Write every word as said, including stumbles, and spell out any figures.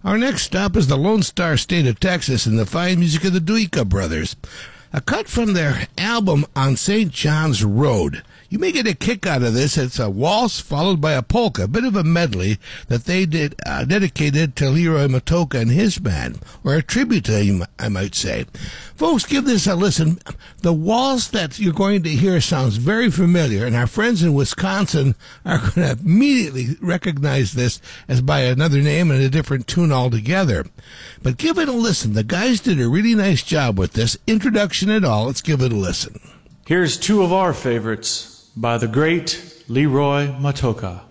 Our next stop is the Lone Star State of Texas and the fine music of the Duica Brothers. A cut from their album On Saint John's Road. You may get a kick out of this. It's a waltz followed by a polka, a bit of a medley that they did uh, dedicated to Leroy Matocha and his band, or a tribute to him, I might say. Folks, give this a listen. The waltz that you're going to hear sounds very familiar, and our friends in Wisconsin are going to immediately recognize this as by another name and a different tune altogether. But give it a listen. The guys did a really nice job with this. Introduction and all. Let's give it a listen. Here's two of our favorites by the great Leroy Matocha.